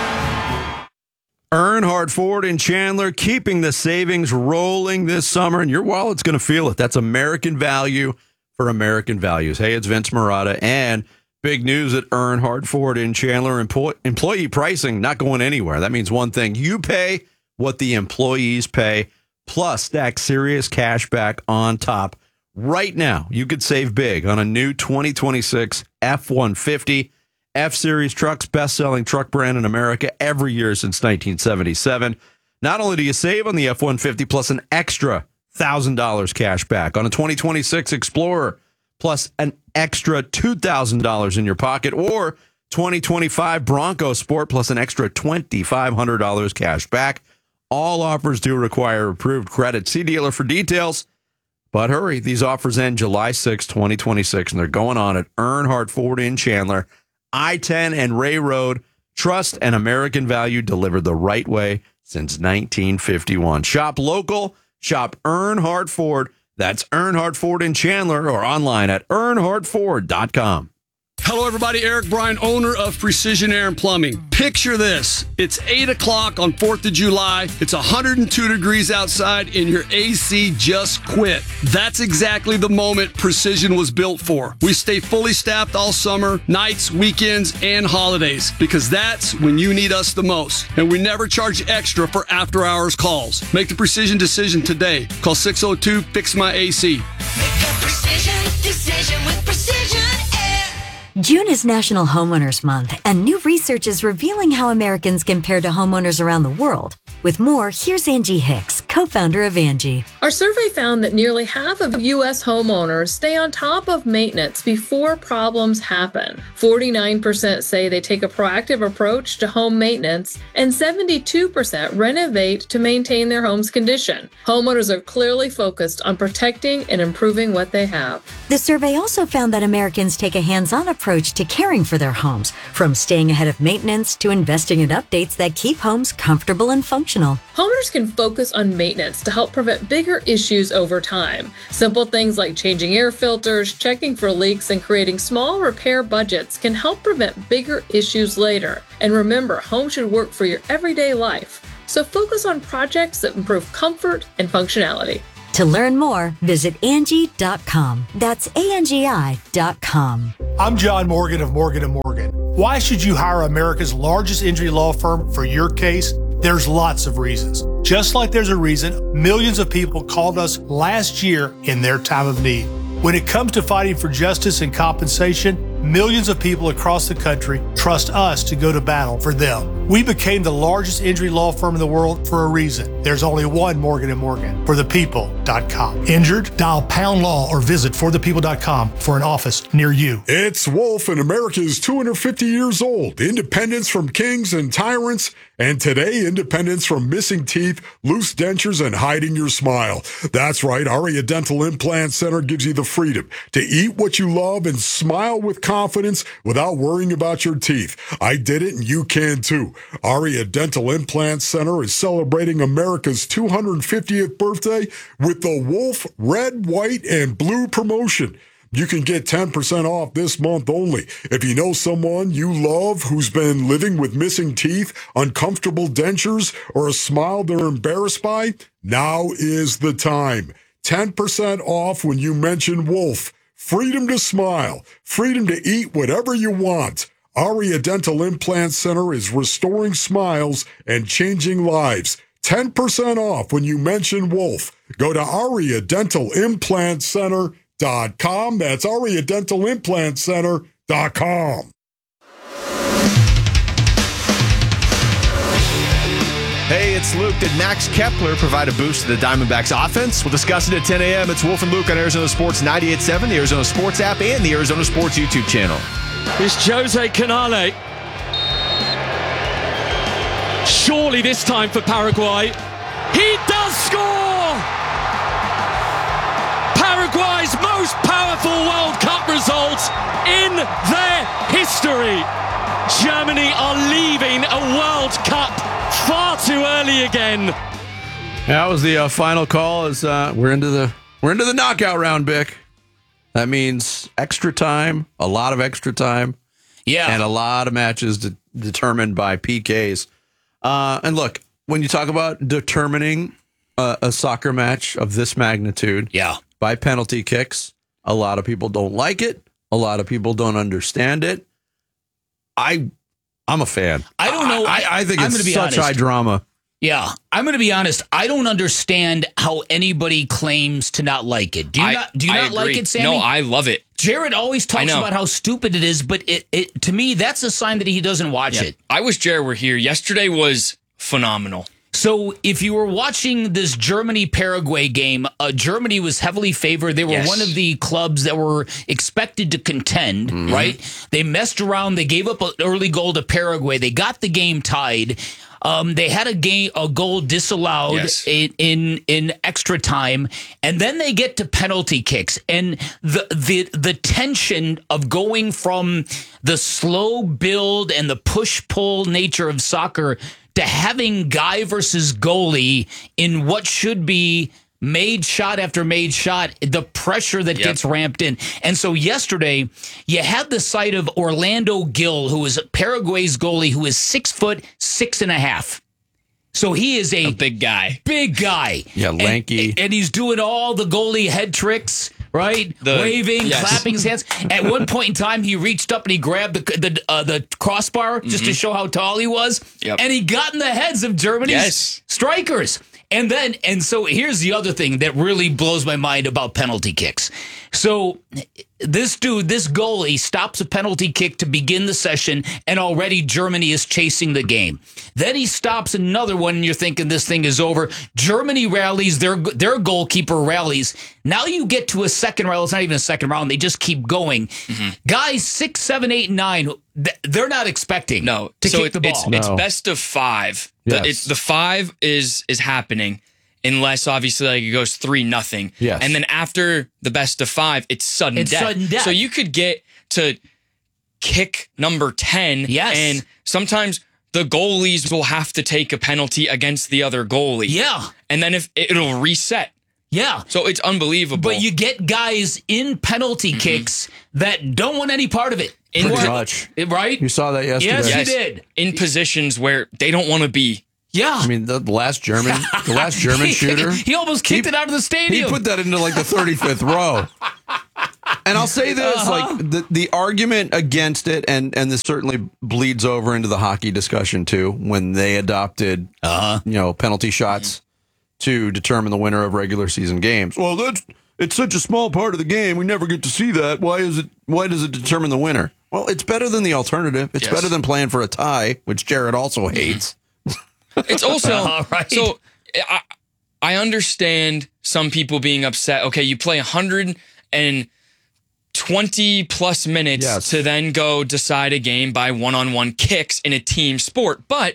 Earnhardt Ford in Chandler, keeping the savings rolling this summer, and your wallet's going to feel it. That's American value for American values. Hey, it's Vince Murata, and big news at Earnhardt Ford in Chandler. Employ- employee pricing not going anywhere. That means one thing. You pay what the employees pay, plus stack serious cash back on top. Right now, you could save big on a new twenty twenty-six F one fifty. F-Series trucks, best-selling truck brand in America every year since nineteen seventy-seven. Not only do you save on the F one fifty, plus an extra one thousand dollars cash back on a twenty twenty-six Explorer, plus an extra two thousand dollars in your pocket, or twenty twenty-five Bronco Sport, plus an extra two thousand five hundred dollars cash back. All offers do require approved credit. See dealer for details. But hurry, these offers end July sixth, twenty twenty-six, and they're going on at Earnhardt Ford in Chandler. I ten and Ray Road. Trust and American value delivered the right way since nineteen fifty-one. Shop local. Shop Earnhardt Ford. That's Earnhardt Ford in Chandler, or online at earnhardt ford dot com. Hello, everybody. Eric Bryan, owner of Precision Air and Plumbing. Picture this. It's eight o'clock on fourth of July. It's one hundred two degrees outside, and your A C just quit. That's exactly the moment Precision was built for. We stay fully staffed all summer, nights, weekends, and holidays, because that's when you need us the most. And we never charge extra for after-hours calls. Make the Precision decision today. Call six oh two, fix my A C. Precision decision with Precision Air. June is National Homeowners Month, and new research is revealing how Americans compare to homeowners around the world. With more, here's Angie Hicks, co-founder of Angie. Our survey found that nearly half of U S homeowners stay on top of maintenance before problems happen. forty-nine percent say they take a proactive approach to home maintenance, and seventy-two percent renovate to maintain their home's condition. Homeowners are clearly focused on protecting and improving what they have. The survey also found that Americans take a hands-on approach to caring for their homes, from staying ahead of maintenance to investing in updates that keep homes comfortable and functional. Homeowners can focus on maintenance to help prevent bigger issues over time. Simple things like changing air filters, checking for leaks, and creating small repair budgets can help prevent bigger issues later. And remember, home should work for your everyday life. So focus on projects that improve comfort and functionality. To learn more, visit Angie dot com. That's A N G I dot com. I'm John Morgan of Morgan and Morgan. Why should you hire America's largest injury law firm for your case? There's lots of reasons. Just like there's a reason millions of people called us last year in their time of need. When it comes to fighting for justice and compensation, millions of people across the country trust us to go to battle for them. We became the largest injury law firm in the world for a reason. There's only one Morgan and Morgan, for the people dot com. Injured? Dial pound law or visit for the people dot com for an office near you. It's Wolf, and America is two hundred fifty years old. Independence from kings and tyrants, and today independence from missing teeth, loose dentures, and hiding your smile. That's right, Aria Dental Implant Center gives you the freedom to eat what you love and smile with confidence without worrying about your teeth. I did it, and you can too. Aria Dental Implant Center is celebrating America's two hundred fiftieth birthday with the Wolf Red, White, and Blue promotion. You can get ten percent off this month only. If you know someone you love who's been living with missing teeth, uncomfortable dentures, or a smile they're embarrassed by, now is the time. ten percent off when you mention Wolf. Freedom to smile. Freedom to eat whatever you want. Aria Dental Implant Center is restoring smiles and changing lives. ten percent off when you mention Wolf. Go to aria dental implant center dot com. That's aria dental implant center dot com. Hey, it's Luke. Did Max Kepler provide a boost to the Diamondbacks offense? We'll discuss it at ten a.m. It's Wolf and Luke on Arizona Sports ninety-eight point seven, the Arizona Sports app, and the Arizona Sports YouTube channel. It's Jose Canale. Surely this time for Paraguay. He does score! Paraguay's most powerful World Cup result in their history. Germany are leaving a World Cup far too early again. That was the uh, final call. As uh, we're into the we're into the knockout round, Bick. That means extra time, a lot of extra time, yeah, and a lot of matches de- determined by P Ks. Uh, and look, when you talk about determining a, a soccer match of this magnitude, yeah, by penalty kicks, a lot of people don't like it. A lot of people don't understand it. I, I'm a fan. I don't know. I, I, I think I'm it's gonna be such honest. high drama. Yeah, I'm going to be honest. I don't understand how anybody claims to not like it. Do you I, not? Do you I not like agree. it, Sammy? No, I love it. Jared always I talks know. about how stupid it is, but it, it to me that's a sign that he doesn't watch Yeah. it. I wish Jared were here. Yesterday was phenomenal. So if you were watching this Germany-Paraguay game, uh, Germany was heavily favored. They were Yes. one of the clubs that were expected to contend, Mhm. right? They messed around. They gave up an early goal to Paraguay. They got the game tied. Um, they had a game, a goal disallowed Yes. in, in in extra time, and then they get to penalty kicks, and the the the tension of going from the slow build and the push pull nature of soccer to having guy versus goalie in what should be made shot after made shot, the pressure that Yep. gets ramped in. And so yesterday, you had the sight of Orlando Gil, who is Paraguay's goalie, who is six foot six and a half. So he is a, A big guy. big guy. Yeah, And- lanky. And, he's doing all the goalie head tricks, right? The- Waving, yes. clapping his hands. At one point in time, he reached up and he grabbed the the, uh, the crossbar just to show how tall he was. Mm-hmm. Yep. And he got in the heads of Germany's Yes. strikers. And then, and so here's the other thing that really blows my mind about penalty kicks. So this dude, this goalie, stops a penalty kick to begin the session, and already Germany is chasing the game. Then he stops another one, and you're thinking this thing is over. Germany rallies, their their goalkeeper rallies. Now you get to a second round. It's not even a second round. They just keep going. Mm-hmm. Guys, six, seven, eight, nine, th- they're not expecting No, to so kick it- the ball. It's, No. it's best of five. The, Yes. it's, the five is is happening, unless obviously like it goes three nothing. Yes. And then after the best of five, it's sudden It's death. sudden death. So you could get to kick number ten. Yes. And sometimes the goalies will have to take a penalty against the other goalie. Yeah. And then if it'll reset. Yeah. So it's unbelievable. But you get guys in penalty kicks that don't want any part of it. In Pretty po- much. Right? You saw that yesterday. Yes, you Yes. did. in positions where they don't want to be. Yeah. I mean, the last German, the last German He- shooter, He almost kicked He- it out of the he stadium. put that into like the thirty-fifth row. And I'll say this, Uh-huh. like the, the argument against it, and, and this certainly bleeds over into the hockey discussion too, when they adopted, uh-huh. you know, penalty shots to determine the winner of regular season games. Well, that's it's such a small part of the game. We never get to see that. Why is it? Why does it determine the winner? Well, it's better than the alternative. It's Yes. better than playing for a tie, which Jared also hates. It's also All right. so I I understand some people being upset. Okay, you play one hundred twenty plus minutes Yes. to then go decide a game by one-on-one kicks in a team sport. But